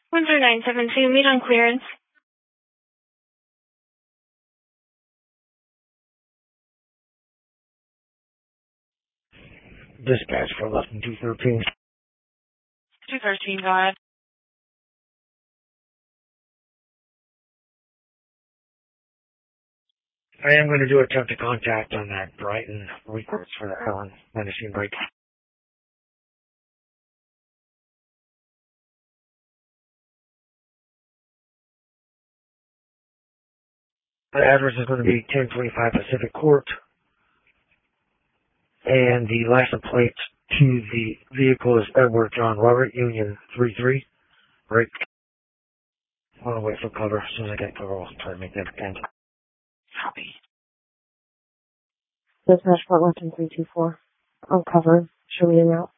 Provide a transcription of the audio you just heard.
13972, meet on clearance. Dispatch for lesson 213. 213, go ahead. I am going to do attempt to contact on that Brighton reports for the Helen menacing break. The address is going to be 1025 Pacific Court, and the license plate to the vehicle is Edward John Robert Union 33. Break. I want to wait for cover. As soon as I get cover, I'll try to make that end. Copy. Dispatch Fort Weston 324. On cover. Show me a route.